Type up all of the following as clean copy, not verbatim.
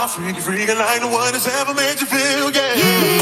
freaky, freaky like the one that's ever made you feel, yeah.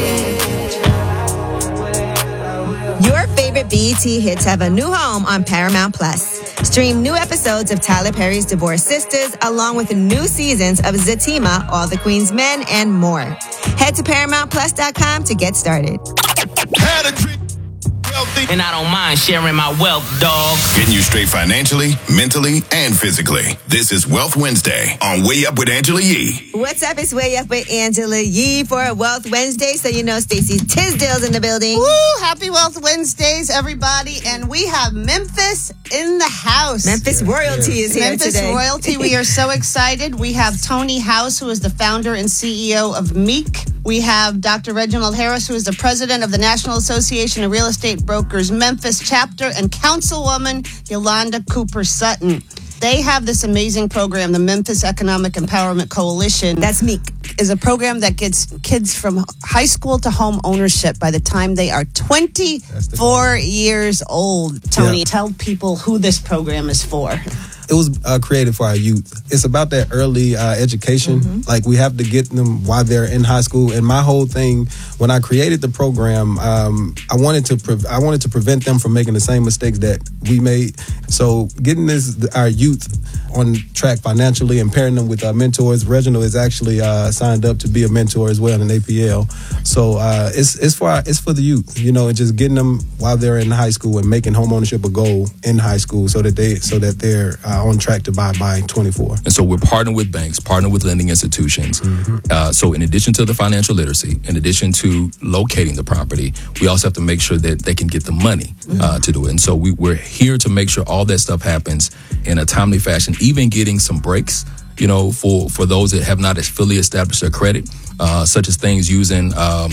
Your favorite BET hits have a new home on Paramount Plus. Stream new episodes of Tyler Perry's Divorced Sisters, along with new seasons of Zatima, All the Queen's Men, and more. Head to ParamountPlus.com to get started. Had a dream, wealthy. And I don't mind sharing my wealth, dog. Getting you straight financially, mentally, and physically. This is Wealth Wednesday on Way Up with Angela Yee. What's up? It's Way Up with Angela Yee for Wealth Wednesday. So you know Stacey Tisdale's in the building. Woo! Happy Wealth Wednesdays, everybody. And we have Memphis in the house. Memphis royalty is here Memphis today. royalty. We are so excited. We have Tony House, who is the founder and CEO of Meek. We have Dr. Reginald Harris, who is the president of the National Association of Real Estate Brokers Memphis chapter, and Councilwoman Yolanda Cooper Sutton. They have this amazing program, the Memphis Economic Empowerment Coalition. That's Meek. Is a program that gets kids from high school to home ownership by the time they are 24 years old. Tony, tell people who this program is for. It was created for our youth. It's about that early education. Like, we have to get them while they're in high school. And my whole thing, when I created the program, I wanted to prevent them from making the same mistakes that we made. So getting our youth on track financially and pairing them with mentors. Reginald is actually signed up to be a mentor as well in APL. So it's for the youth, you know, and just getting them while they're in high school and making home ownership a goal in high school so that they're on track to buy by 24. And so we're partnering with banks, partnering with lending institutions. So in addition to the financial literacy, in addition to locating the property, we also have to make sure that they can get the money to do it. And so we're here to make sure all that stuff happens in a timely fashion, even getting some breaks, you know, for those that have not fully established their credit, such as things using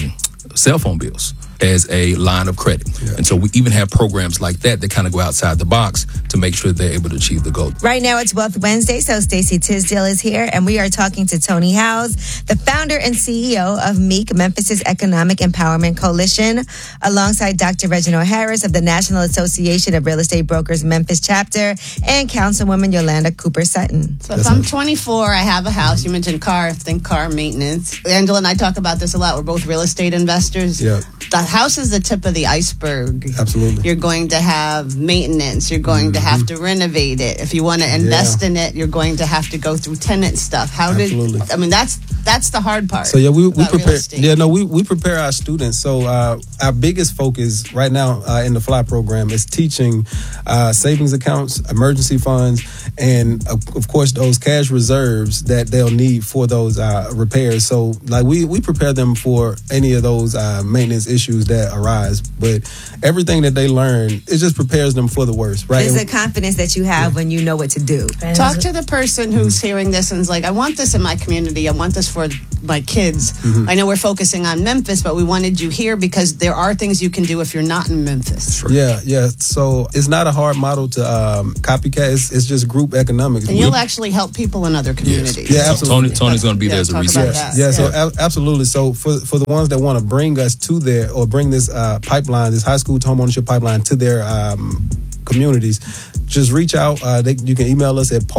cell phone bills as a line of credit. And so we even have programs like that kind of go outside the box to make sure they're able to achieve the goal. Right now it's Wealth Wednesday, so Stacey Tisdale is here, and we are talking to Tony House, the founder and CEO of Meek, Memphis' Economic Empowerment Coalition, alongside Dr. Reginald Harris of the National Association of Real Estate Brokers Memphis chapter, and Councilwoman Yolanda Cooper Sutton. So if I'm 24, I have a house. You mentioned think car maintenance. Angela and I talk about this a lot. We're both real estate investors. Yeah. The house is the tip of the iceberg. Absolutely. You're going to have maintenance. You're going to have to renovate it. If you want to invest in it, you're going to have to go through tenant stuff. Absolutely. That's the hard part. So we prepare. We prepare our students. So our biggest focus right now in the FLY program is teaching savings accounts, emergency funds, and of course those cash reserves that they'll need for those repairs. So like we prepare them for any of those maintenance issues that arise. But everything that they learn, it just prepares them for the worst, right? It's the confidence that you have when you know what to do. Talk to the person who's hearing this and is like, I want this in my community. I want this for my kids. I know we're focusing on Memphis, but we wanted you here because there are things you can do if you're not in Memphis. Sure. Yeah. So it's not a hard model to copycat. It's just group economics. And you'll actually help people in other communities. Yeah, absolutely. Tony's going to be there as a resource. So absolutely. So for the ones that want to bring us to there or bring this pipeline, this high school to home ownership pipeline to their communities, just reach out. You can email us at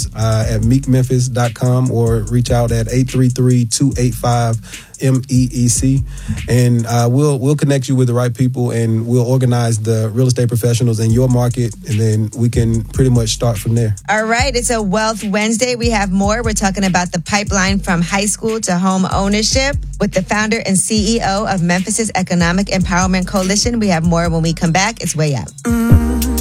partners@meekmemphis.com or reach out at 833-285-MEEC, and we'll connect you with the right people, and we'll organize the real estate professionals in your market, and then we can pretty much start from there. All right, it's a Wealth Wednesday. We have more. We're talking about the pipeline from high school to home ownership with the founder and CEO of Memphis' Economic Empowerment Coalition. We have more when we come back. It's Way Up.